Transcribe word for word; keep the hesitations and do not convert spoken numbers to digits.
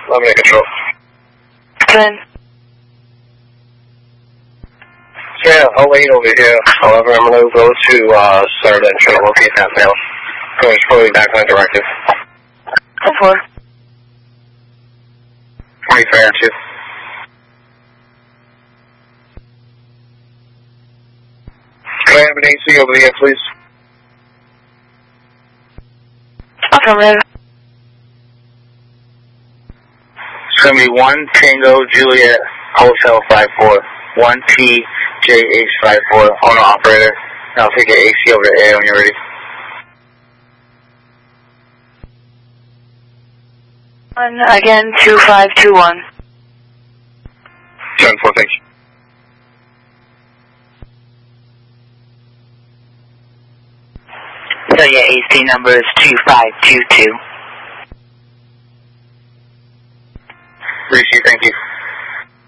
Lemonade Control. Ten. Yeah, I'll wait over here. However, I'm going to go to uh, Third and try to locate that male. Going slowly back on directive. Ten four. Three fair two. Can I have an A C over the air, please? Affirmative. It's going to be one Tango Juliet Hotel five four. one T J H five four. Owner operator. I'll take your A C over the air when you're ready. One again, two five two one. Seven four, thanks. So your A C number is two five two two. Receive, thank you.